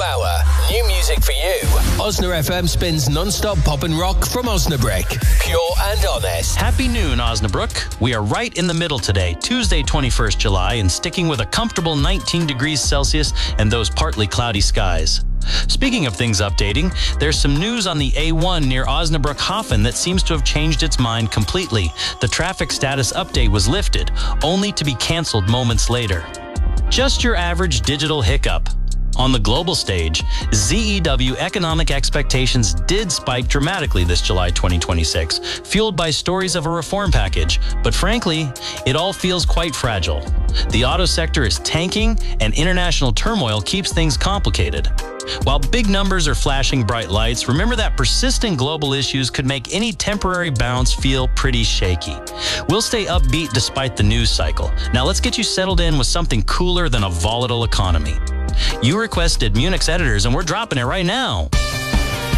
hour. New music for you. Osna FM spins non-stop pop and rock from Osnabrück. Pure and honest. Happy noon, Osnabrück. We are right in the middle today, Tuesday, 21st July, and sticking with a comfortable 19 degrees Celsius and those partly cloudy skies. Speaking of things updating, there's some news on the A1 near Osnabrück-Hafen that seems to have changed its mind completely. The traffic status update was lifted, only to be canceled moments later. Just your average digital hiccup. On the global stage, ZEW economic expectations did spike dramatically this July 2026, fueled by stories of a reform package. But frankly, it all feels quite fragile. The auto sector is tanking, and international turmoil keeps things complicated. While big numbers are flashing bright lights, remember that persistent global issues could make any temporary bounce feel pretty shaky. We'll stay upbeat despite the news cycle. Now let's get you settled in with something cooler than a volatile economy. You requested Munich's Editors, and we're dropping it right now.